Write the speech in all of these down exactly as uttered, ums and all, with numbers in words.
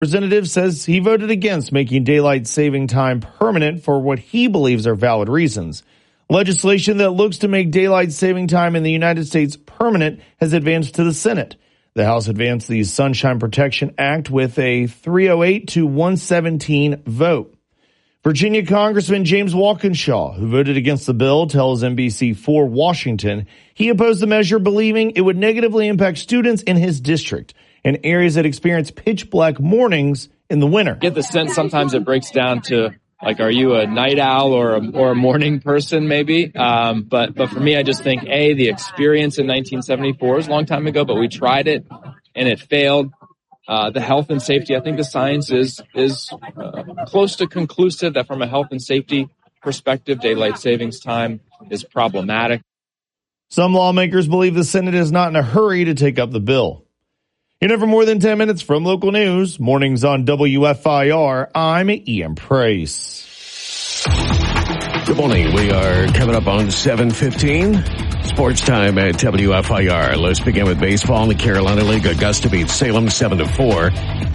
Representative says he voted against making daylight saving time permanent for what he believes are valid reasons. Legislation that looks to make daylight saving time in the United States permanent has advanced to the Senate. The House advanced the Sunshine Protection Act with a three oh eight to one seventeen vote. Virginia Congressman James Walkinshaw, who voted against the bill, tells N B C four Washington he opposed the measure, believing it would negatively impact students in his district and areas that experience pitch black mornings in the winter. Get the sense sometimes it breaks down to, like, are you a night owl or a, or a morning person maybe? Um, but, but for me, I just think, A, the experience in nineteen seventy-four is a long time ago, but we tried it and it failed. Uh, the health and safety, I think the science is, is uh, close to conclusive that from a health and safety perspective, daylight savings time is problematic. Some lawmakers believe the Senate is not in a hurry to take up the bill. In for more than ten minutes from local news, mornings on W F I R, I'm Ian Price. Good morning. We are coming up on seven fifteen. Sports time at W F I R. Let's begin with baseball in the Carolina League. Augusta beats Salem seven to four.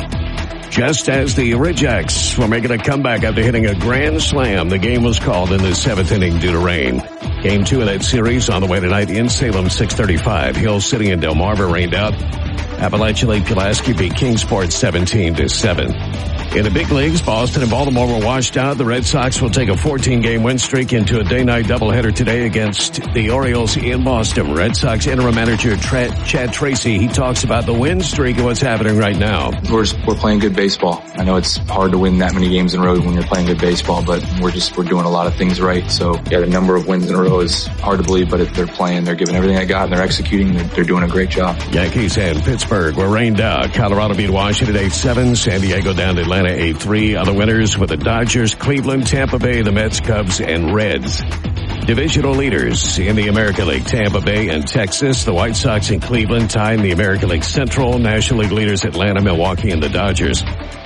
Just as the Ridgeax were making a comeback after hitting a grand slam, the game was called in the seventh inning due to rain. Game two of that series on the way tonight in Salem, six thirty-five. Hill City and Delmarva rained out. Appalachian Lake Pulaski beat Kingsport seventeen to seven. In the big leagues, Boston and Baltimore were washed out. The Red Sox will take a fourteen-game win streak into a day-night doubleheader today against the Orioles in Boston. Red Sox interim manager Tra- Chad Tracy, he talks about the win streak and what's happening right now. We're just, we're playing good baseball. I know it's hard to win that many games in a row when you're playing good baseball, but we're just we're doing a lot of things right. So yeah, the number of wins in a row is hard to believe, but if they're playing, they're giving everything they got, and they're executing. They're, they're doing a great job. Yankees and Pittsburgh were rained out. Colorado beat Washington eight seven. San Diego down to Atlanta eight three. Other winners were the Dodgers, Cleveland, Tampa Bay, the Mets, Cubs, and Reds. Divisional leaders in the American League, Tampa Bay and Texas. The White Sox and Cleveland tied in the American League Central. National League leaders Atlanta, Milwaukee, and the Dodgers.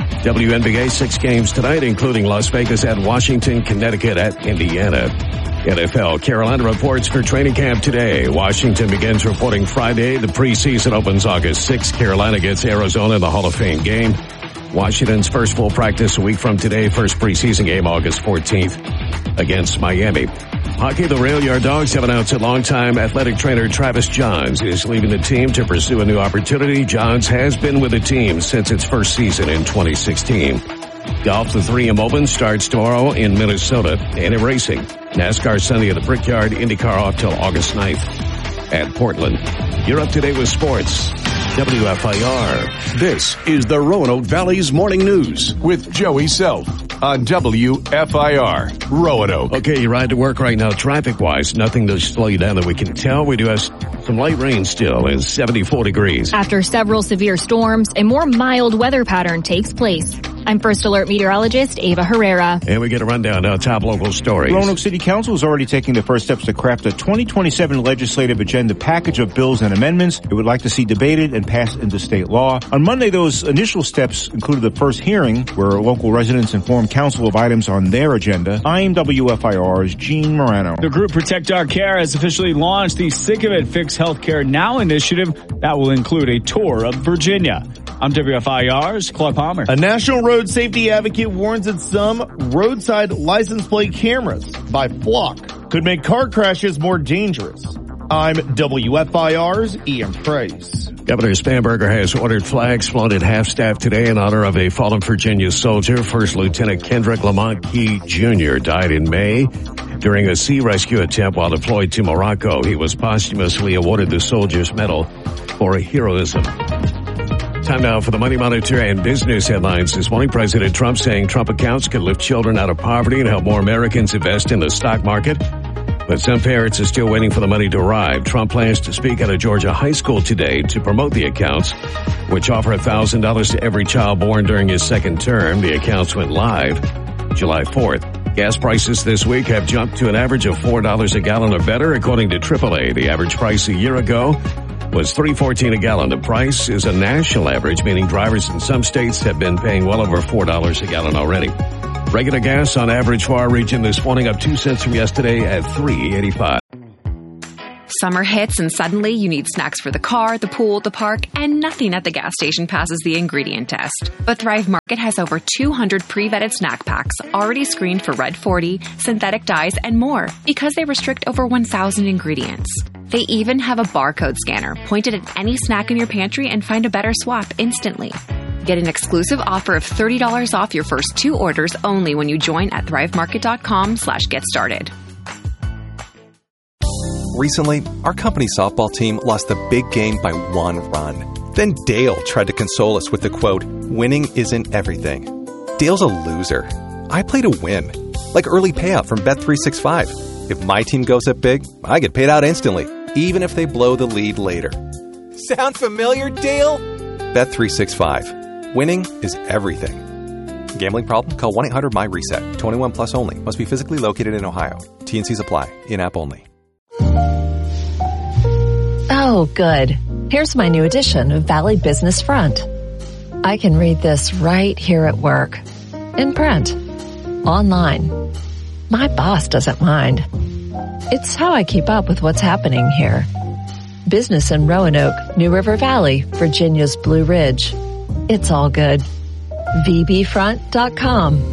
W N B A six games tonight, including Las Vegas at Washington, Connecticut at Indiana. N F L, Carolina reports for training camp today. Washington begins reporting Friday. The preseason opens August sixth. Carolina gets Arizona in the Hall of Fame game. Washington's first full practice a week from today. First preseason game August fourteenth against Miami. Hockey, the Rail Yard Dogs have announced that longtime athletic trainer Travis Johns is leaving the team to pursue a new opportunity. Johns has been with the team since its first season in twenty sixteen. Golf, the three M Open starts tomorrow in Minnesota. And in racing, NASCAR Sunday at the Brickyard, IndyCar off till August ninth at Portland. You're up to date with sports. W F I R. This is the Roanoke Valley's Morning News with Joey Self on W F I R, Roanoke. Okay, you ride to work right now traffic-wise. Nothing to slow you down that we can tell. We do have some light rain still. It's seventy-four degrees. After several severe storms, a more mild weather pattern takes place. I'm First Alert meteorologist Ava Herrera. And we get a rundown now, top local stories. Roanoke City Council is already taking the first steps to craft a twenty twenty-seven legislative agenda package of bills and amendments it would like to see debated and passed into state law. On Monday, those initial steps included the first hearing where local residents informed council of items on their agenda. I'm W F I R's Gene Morano. The group Protect Our Care has officially launched the Sick of It Fix Healthcare Now initiative that will include a tour of Virginia. I'm W F I R's Claude Palmer. A national road safety advocate warns that some roadside license plate cameras by Flock could make car crashes more dangerous. I'm W F I R's Ian Price. Governor Spanberger has ordered flags flown at half-staff today in honor of a fallen Virginia soldier. First Lieutenant Kendrick Lamont Key Junior died in May during a sea rescue attempt while deployed to Morocco. He was posthumously awarded the Soldier's Medal for heroism. Time now for the Money Monitor and business headlines. This morning, President Trump saying Trump accounts could lift children out of poverty and help more Americans invest in the stock market. But some parents are still waiting for the money to arrive. Trump plans to speak at a Georgia high school today to promote the accounts, which offer one thousand dollars to every child born during his second term. The accounts went live July fourth. Gas prices this week have jumped to an average of four dollars a gallon or better, according to triple A. The average price a year ago was three fourteen a gallon. The price is a national average, meaning drivers in some states have been paying well over four dollars a gallon already. Regular gas on average for our region this morning up two cents from yesterday at three eighty-five. Summer hits and suddenly you need snacks for the car, the pool, the park, and nothing at the gas station passes the ingredient test. But Thrive Market has over two hundred pre-vetted snack packs already screened for Red forty, synthetic dyes, and more because they restrict over one thousand ingredients. They even have a barcode scanner pointed at any snack in your pantry and find a better swap instantly. Get an exclusive offer of thirty dollars off your first two orders only when you join at thrivemarket.com slash get started. Recently, our company softball team lost the big game by one run. Then Dale tried to console us with the quote, "Winning isn't everything." Dale's a loser. I play to win. Like early payout from Bet three sixty-five. If my team goes up big, I get paid out instantly, even if they blow the lead later. Sound familiar, Dale? Bet three sixty-five. Winning is everything. Gambling problem? Call one eight hundred my reset. twenty-one plus only. Must be physically located in Ohio. T and C's apply. In-app only. Oh, good. Here's my new edition of Valley Business Front. I can read this right here at work. In print. Online. My boss doesn't mind. It's how I keep up with what's happening here. Business in Roanoke, New River Valley, Virginia's Blue Ridge. It's all good. v b front dot com.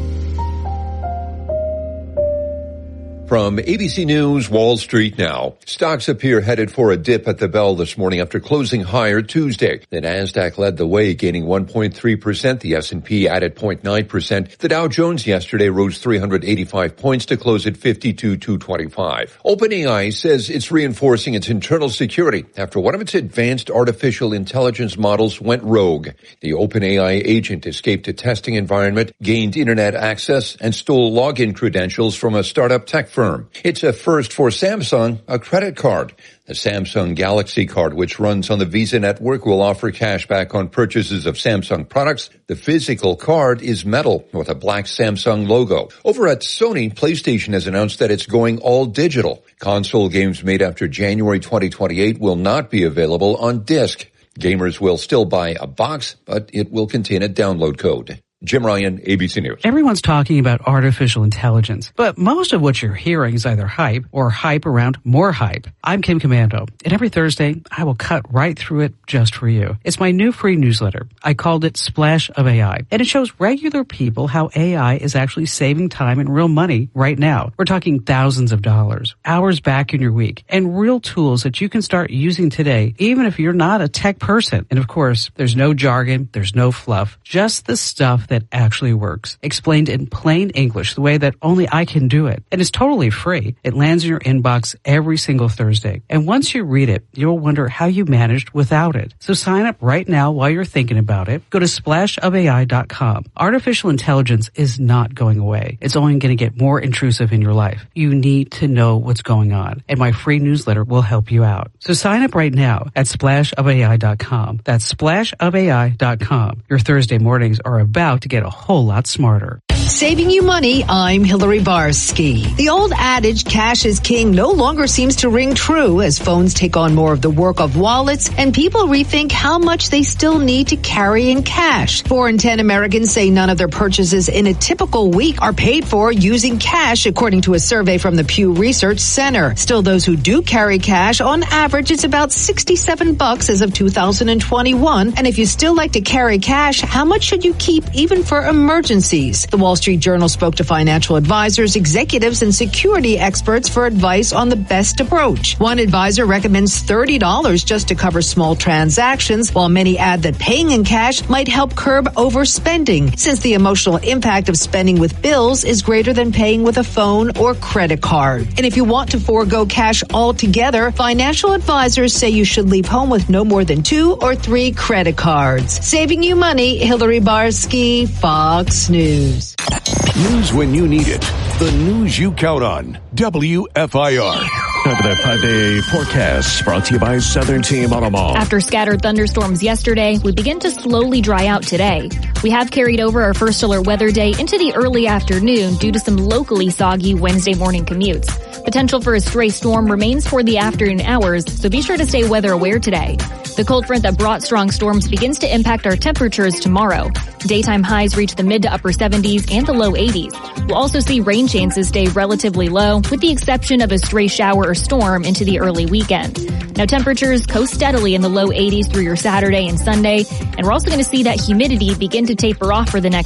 From A B C News, Wall Street now. Stocks appear headed for a dip at the bell this morning after closing higher Tuesday. The Nasdaq led the way, gaining one point three percent. The S and P added zero point nine percent. The Dow Jones yesterday rose three hundred eighty-five points to close at fifty-two thousand two hundred twenty-five. OpenAI says it's reinforcing its internal security after one of its advanced artificial intelligence models went rogue. The OpenAI agent escaped a testing environment, gained internet access, and stole login credentials from a startup tech firm. It's a first for Samsung, a credit card. The Samsung Galaxy card, which runs on the Visa network, will offer cash back on purchases of Samsung products. The physical card is metal with a black Samsung logo. Over at Sony, PlayStation has announced that it's going all digital. Console games made after January twenty twenty-eight will not be available on disc. Gamers will still buy a box, but it will contain a download code. Jim Ryan, A B C News. Everyone's talking about artificial intelligence, but most of what you're hearing is either hype or hype around more hype. I'm Kim Commando, and every Thursday, I will cut right through it just for you. It's my new free newsletter. I called it Splash of A I, and it shows regular people how A I is actually saving time and real money right now. We're talking thousands of dollars, hours back in your week, and real tools that you can start using today, even if you're not a tech person. And of course, there's no jargon, there's no fluff, just the stuff that actually works, explained in plain English the way that only I can do it. And it's totally free. It lands in your inbox every single Thursday. And once you read it, you'll wonder how you managed without it. So sign up right now while you're thinking about it. Go to splash of A I dot com. Artificial intelligence is not going away. It's only going to get more intrusive in your life. You need to know what's going on. And my free newsletter will help you out. So sign up right now at splash of A I dot com. That's splash of A I dot com. Your Thursday mornings are about to get a whole lot smarter. Saving you money, I'm Hillary Barsky. The old adage, cash is king, no longer seems to ring true as phones take on more of the work of wallets and people rethink how much they still need to carry in cash. Four in ten Americans say none of their purchases in a typical week are paid for using cash, according to a survey from the Pew Research Center. Still, those who do carry cash, on average, it's about sixty-seven bucks as of two thousand twenty-one. And if you still like to carry cash, how much should you keep even for emergencies? The Wall Street Journal spoke to financial advisors, executives, and security experts for advice on the best approach. One advisor recommends thirty dollars just to cover small transactions, while many add that paying in cash might help curb overspending, since the emotional impact of spending with bills is greater than paying with a phone or credit card. And if you want to forego cash altogether, financial advisors say you should leave home with no more than two or three credit cards. Saving you money, Hillary Barsky, Fox News. News when you need it. The news you count on. W F I R. Time for that five-day forecast brought to you by Southern Team Auto Mall. After scattered thunderstorms yesterday, we begin to slowly dry out today. We have carried over our first alert weather day into the early afternoon due to some locally soggy Wednesday morning commutes. Potential for a stray storm remains for the afternoon hours, so be sure to stay weather aware today. The cold front that brought strong storms begins to impact our temperatures tomorrow. Daytime highs reach the mid to upper seventies and the low eighties. We'll also see rain chances stay relatively low, with the exception of a stray shower or storm into the early weekend. Now temperatures coast steadily in the low eighties through your Saturday and Sunday, and we're also going to see that humidity begin to taper off for the next